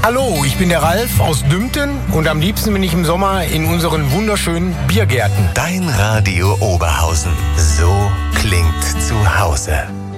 Hallo, ich bin der Ralf aus Dümpten und am liebsten bin ich im Sommer in unseren wunderschönen Biergärten. Dein Radio Oberhausen. So klingt zu Hause.